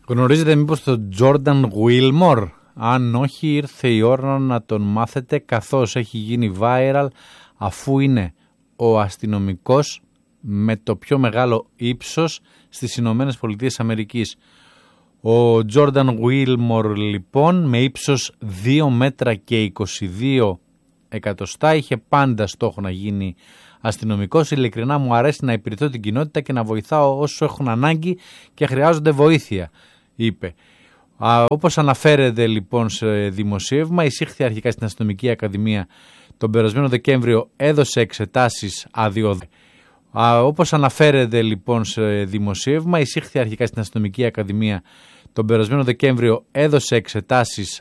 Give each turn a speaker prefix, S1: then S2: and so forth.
S1: Γνωρίζετε μήπως τον Τζόρνταν Γουίλμορ? Αν όχι, ήρθε η ώρα να τον μάθετε, καθώς έχει γίνει viral, αφού είναι ο αστυνομικός με το πιο μεγάλο ύψος στις Ηνωμένες Πολιτείες Αμερικής. Ο Τζόρνταν Γουίλμορ λοιπόν, με ύψος 2 μέτρα και 22 εκατοστά, είχε πάντα στόχο να γίνει αστυνομικός. Ειλικρινά μου αρέσει να υπηρετώ την κοινότητα και να βοηθάω όσους έχουν ανάγκη και χρειάζονται βοήθεια, είπε. Όπως αναφέρεται λοιπόν σε δημοσίευμα, εισήχθη αρχικά στην Αστυνομική Ακαδημία τον περασμένο Δεκέμβριο, έδωσε εξετάσεις αδειοδότησης. Όπως αναφέρεται λοιπόν σε δημοσίευμα, εισήχθη αρχικά στην Αστυνομική Ακαδημία τον περασμένο Δεκέμβριο, έδωσε εξετάσεις